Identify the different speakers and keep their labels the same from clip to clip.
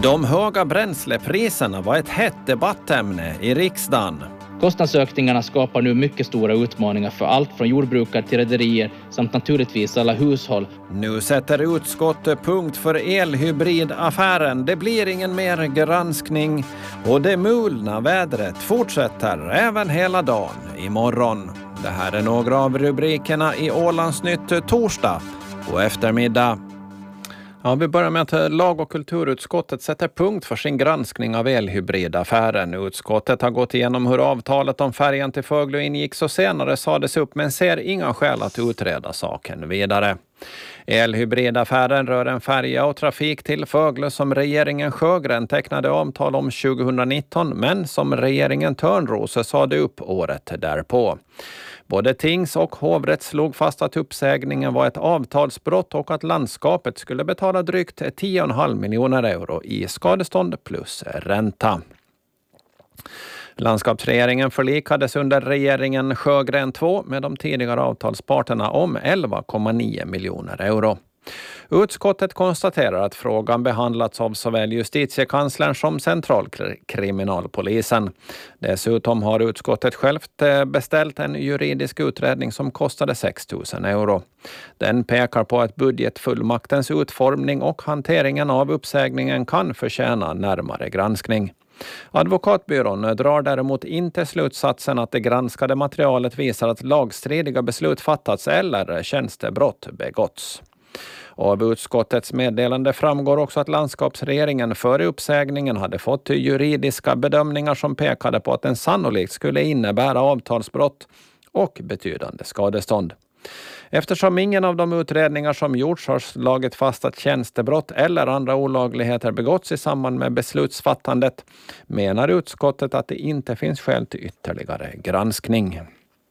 Speaker 1: De höga bränslepriserna var ett hett debattämne i riksdagen.
Speaker 2: Kostnadsökningarna skapar nu mycket stora utmaningar för allt från jordbrukare till rederier samt naturligtvis alla hushåll.
Speaker 1: Nu sätter utskottet punkt för elhybridaffären. Det blir ingen mer granskning och det mulna vädret fortsätter även hela dagen imorgon. Det här är några av rubrikerna i Ålandsnytt torsdag på eftermiddag. Ja, vi börjar med att lag- och kulturutskottet sätter punkt för sin granskning av elhybridaffären. Utskottet har gått igenom hur avtalet om färjan till Föglö ingicks och senare sades upp, men ser inga skäl att utreda saken vidare. Elhybridaffären rör en färja och trafik till Föglö som regeringen Sjögren tecknade avtal om 2019, men som regeringen Törnros sade upp året därpå. Både tings- och hovrätt slog fast att uppsägningen var ett avtalsbrott och att landskapet skulle betala drygt 10,5 miljoner euro i skadestånd plus ränta. Landskapsregeringen förlikades under regeringen Sjögren 2 med de tidigare avtalsparterna om 11,9 miljoner euro. Utskottet konstaterar att frågan behandlats av såväl justitiekanslern som centralkriminalpolisen. Dessutom har utskottet självt beställt en juridisk utredning som kostade 6 000 euro. Den pekar på att budgetfullmaktens utformning och hanteringen av uppsägningen kan förtjäna närmare granskning. Advokatbyrån drar däremot inte slutsatsen att det granskade materialet visar att lagstridiga beslut fattats eller tjänstebrott begåtts. Av utskottets meddelande framgår också att landskapsregeringen före uppsägningen hade fått juridiska bedömningar som pekade på att den sannolikt skulle innebära avtalsbrott och betydande skadestånd. Eftersom ingen av de utredningar som gjorts har slagit fast att tjänstebrott eller andra olagligheter begåtts i samband med beslutsfattandet, menar utskottet att det inte finns skäl till ytterligare granskning.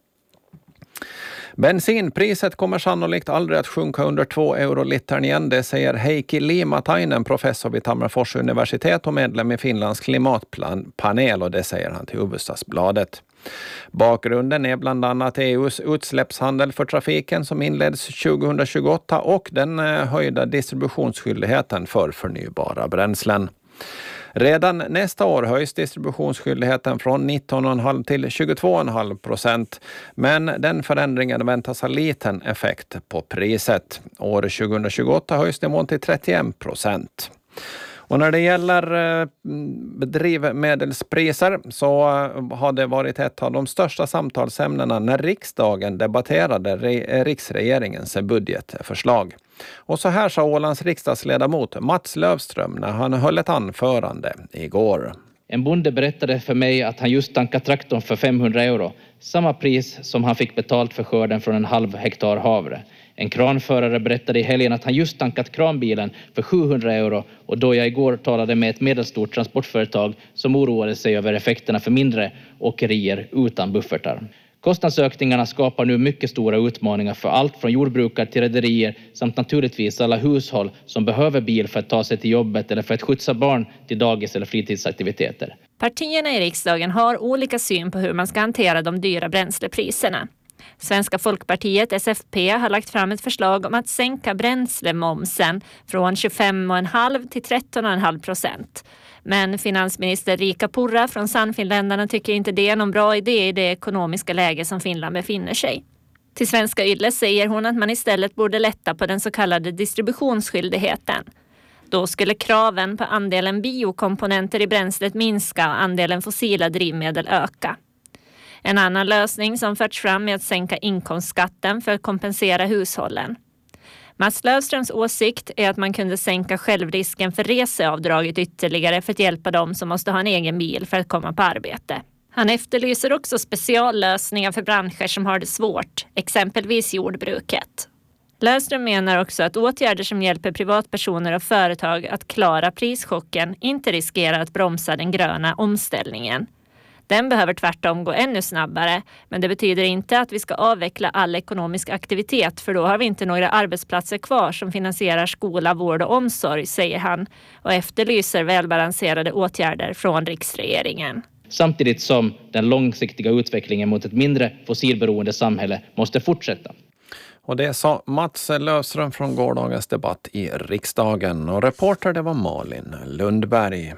Speaker 1: Bensinpriset kommer sannolikt aldrig att sjunka under 2 euro litern igen, det säger Heikki Liimatainen, professor vid Tammerfors universitet och medlem i Finlands klimatpanel, och det säger han till Hufvudstadsbladet. Bakgrunden är bland annat EUs utsläppshandel för trafiken som inleds 2028 och den höjda distributionsskyldigheten för förnybara bränslen. Redan nästa år höjs distributionsskyldigheten från 19,5 till 22,5%, men den förändringen väntas ha liten effekt på priset. År 2028 höjs nivån till 31%. Och när det gäller drivmedelspriser så har det varit ett av de största samtalsämnena när riksdagen debatterade riksregeringens budgetförslag. Och så här sa Ålands riksdagsledamot Mats Löfström när han höll ett anförande igår.
Speaker 2: En bonde berättade för mig att han just tankat traktorn för 500 euro, samma pris som han fick betalt för skörden från en halv hektar havre. En kranförare berättade i helgen att han just tankat kranbilen för 700 euro, och då jag igår talade med ett medelstort transportföretag som oroade sig över effekterna för mindre åkerier utan buffertar. Kostnadsökningarna skapar nu mycket stora utmaningar för allt från jordbrukare till rederier samt naturligtvis alla hushåll som behöver bil för att ta sig till jobbet eller för att skjutsa barn till dagis eller fritidsaktiviteter.
Speaker 3: Partierna i riksdagen har olika syn på hur man ska hantera de dyra bränslepriserna. Svenska Folkpartiet, SFP, har lagt fram ett förslag om att sänka bränslemomsen från 25,5 till 13,5%. Men finansminister Riikka Purra från Sannfinländarna tycker inte det är någon bra idé i det ekonomiska läge som Finland befinner sig. Till Svenska Yle säger hon att man istället borde lätta på den så kallade distributionsskyldigheten. Då skulle kraven på andelen biokomponenter i bränslet minska och andelen fossila drivmedel öka. En annan lösning som förts fram är att sänka inkomstskatten för att kompensera hushållen. Mats Löfströms åsikt är att man kunde sänka självrisken för reseavdraget ytterligare för att hjälpa dem som måste ha en egen bil för att komma på arbete. Han efterlyser också speciallösningar för branscher som har det svårt, exempelvis jordbruket. Löfström menar också att åtgärder som hjälper privatpersoner och företag att klara prischocken inte riskerar att bromsa den gröna omställningen. Den behöver tvärtom gå ännu snabbare, men det betyder inte att vi ska avveckla all ekonomisk aktivitet, för då har vi inte några arbetsplatser kvar som finansierar skola, vård och omsorg, säger han, och efterlyser välbalanserade åtgärder från riksregeringen.
Speaker 2: Samtidigt som den långsiktiga utvecklingen mot ett mindre fossilberoende samhälle måste fortsätta.
Speaker 1: Och det sa Mats Löfström från gårdagens debatt i riksdagen. Och reporter det var Malin Lundberg.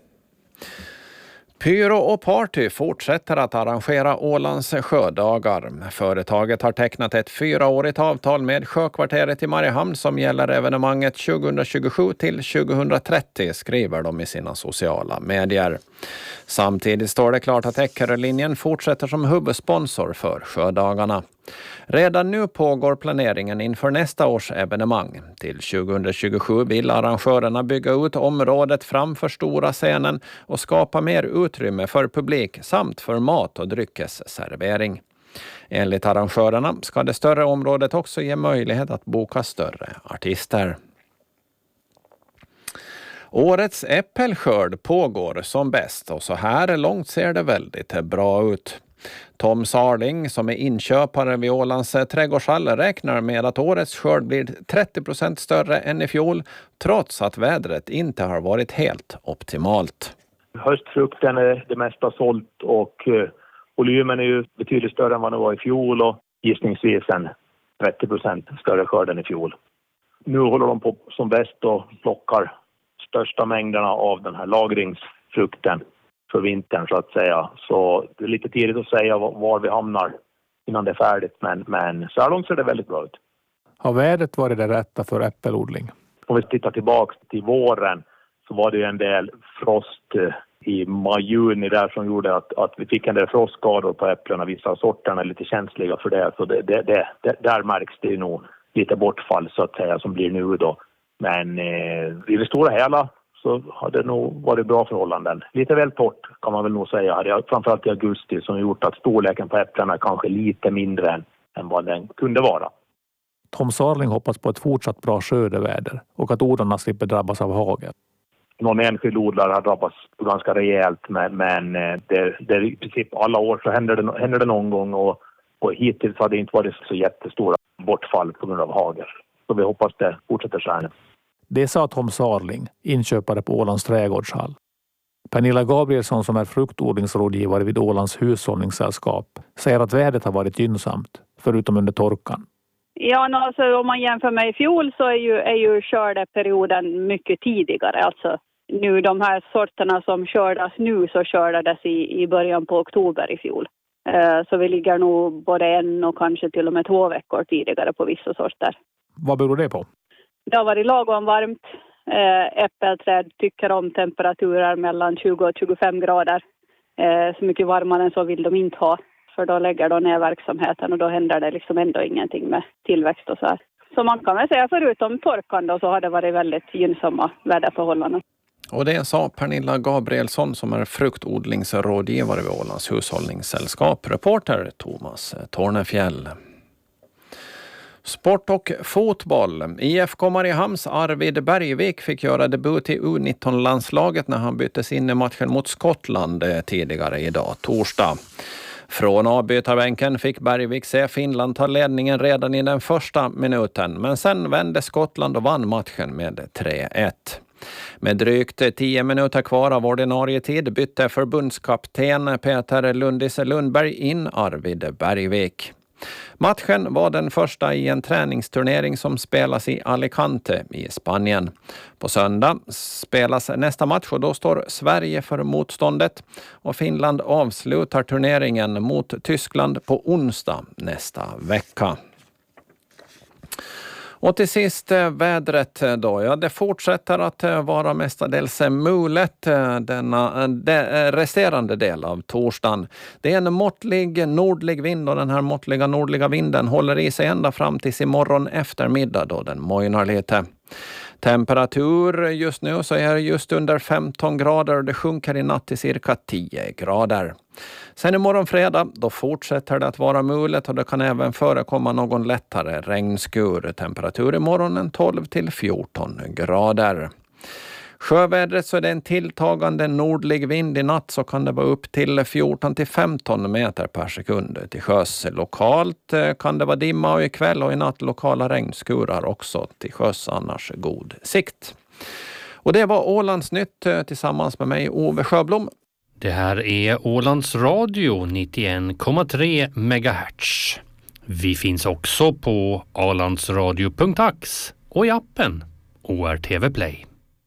Speaker 1: Pyro och Party fortsätter att arrangera Ålands sjödagar. Företaget har tecknat ett 4-årigt avtal med Sjökvarteret i Mariehamn som gäller evenemanget 2027 till 2030, skriver de i sina sociala medier. Samtidigt står det klart att Eckerölinjen fortsätter som huvudsponsor för sjödagarna. Redan nu pågår planeringen inför nästa års evenemang. Till 2027 vill arrangörerna bygga ut området framför stora scenen och skapa mer utrymme för publik samt för mat- och dryckesservering. Enligt arrangörerna ska det större området också ge möjlighet att boka större artister. Årets äppelskörd pågår som bäst och så här långt ser det väldigt bra ut. Tom Sarling som är inköpare vid Ålands trädgårdshall räknar med att årets skörd blir 30% större än i fjol trots att vädret inte har varit helt optimalt.
Speaker 4: Höstfrukten är det mesta sålt och volymen är ju betydligt större än vad det var i fjol och gissningsvis en 30% större skörd än i fjol. Nu håller de på som bäst och plockar största mängderna av den här lagringsfrukten för vintern så att säga. Så det är lite tidigt att säga var vi hamnar innan det är färdigt men så här långt ser det väldigt bra ut.
Speaker 5: Har vädret varit det rätta för äppelodling?
Speaker 4: Om vi tittar tillbaka till våren så var det ju en del frost i maj-juni där som gjorde att vi fick en del frostskador på äpplena. Vissa av sorterna är lite känsliga för det. Så där märks det nog lite bortfall så att säga som blir nu då. Men i det stora hela så har det nog varit bra förhållanden. Lite väl torrt kan man väl nog säga. Framförallt i augusti som gjort att storleken på äpplena kanske lite mindre än vad den kunde vara.
Speaker 5: Tom Sarling hoppas på ett fortsatt bra skördeväder och att odlarna slipper drabbas av hagel.
Speaker 4: Någon enskild odlare har drabbats ganska rejält men det i princip alla år så händer det någon gång och hittills har det inte varit så jättestora bortfall på grund av hagel. Så vi hoppas det fortsätter så här.
Speaker 5: Det sa Tom Sarling, inköpare på Ålands trädgårdshall. Pernilla Gabrielsson som är fruktodlingsrådgivare vid Ålands hushållningssällskap säger att vädret har varit gynnsamt, förutom under torkan.
Speaker 6: Ja, alltså, om man jämför med i fjol så är ju skördeperioden mycket tidigare. Alltså, nu de här sorterna som skördas nu så skördades i början på oktober i fjol. Så vi ligger nog både 1 och kanske till och med 2 veckor tidigare på vissa sorter.
Speaker 5: Vad beror det på?
Speaker 6: Det har varit lagom varmt. Äppelträd tycker om temperaturer mellan 20 och 25 grader. Så mycket varmare än så vill de inte ha. För då lägger de ner verksamheten och då händer det liksom ändå ingenting med tillväxt och så här. Så man kan väl säga förutom torkan då så har det varit väldigt gynnsamma väderförhållanden.
Speaker 1: Och det sa Pernilla Gabrielsson som är fruktodlingsrådgivare vid Ålands hushållningssällskap. Reporter Thomas Tornefjäll. Sport och fotboll. IFK Mariehamns Arvid Bergvik fick göra debut i U19-landslaget när han byttes in i matchen mot Skottland tidigare idag, torsdag. Från avbytarbänken fick Bergvik se Finland ta ledningen redan i den första minuten, men sen vände Skottland och vann matchen med 3-1. Med drygt 10 minuter kvar av ordinarie tid bytte förbundskapten Peter Lundis Lundberg in Arvid Bergvik. Matchen var den första i en träningsturnering som spelas i Alicante i Spanien. På söndag spelas nästa match och då står Sverige för motståndet och Finland avslutar turneringen mot Tyskland på onsdag nästa vecka. Och till sist vädret då. Ja, det fortsätter att vara mestadels mulet denna resterande del av torsdagen. Det är en måttlig nordlig vind och den här måttliga nordliga vinden håller i sig ända fram till imorgon eftermiddag då den mojnar lite. Temperatur just nu så är det just under 15 grader och det sjunker i natt till cirka 10 grader. Sen imorgon fredag då fortsätter det att vara mulet och det kan även förekomma någon lättare regnskur. Temperatur imorgon en 12 till 14 grader. Sjövädret så är det en tilltagande nordlig vind i natt så kan det vara upp till 14 till 15 meter per sekund till sjöss. Lokalt kan det vara dimma och ikväll och i natt lokala regnskurar också till sjöss, annars god sikt. Och det var Ålands nytt tillsammans med mig Ove Sjöblom.
Speaker 7: Det här är Ålands Radio 91,3 MHz. Vi finns också på alandsradio.ax och i appen ORTV Play.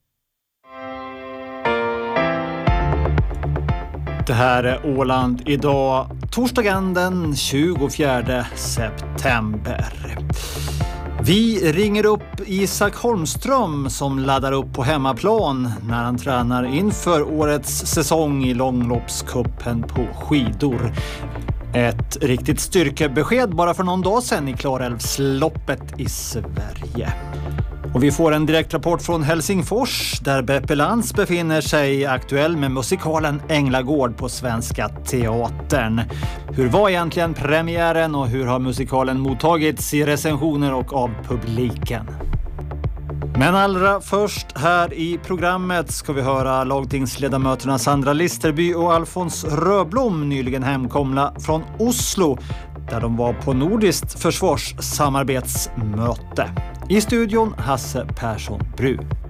Speaker 8: Det här är Åland idag, torsdagen den 24 september. Vi ringer upp Isak Holmström som laddar upp på hemmaplan när han tränar inför årets säsong i långloppskuppen på skidor. Ett riktigt styrkebesked bara för någon dag sedan i Klarälvsloppet i Sverige. Och vi får en direktrapport från Helsingfors där Beppe Lantz befinner sig aktuell med musikalen Änglagård på Svenska Teatern. Hur var egentligen premiären och hur har musikalen mottagits i recensioner och av publiken? Men allra först här i programmet ska vi höra lagtingsledamöterna Sandra Listerby och Alfons Röblom nyligen hemkomna från Oslo där de var på nordiskt försvarssamarbetsmöte. I studion Hasse Persson Bru.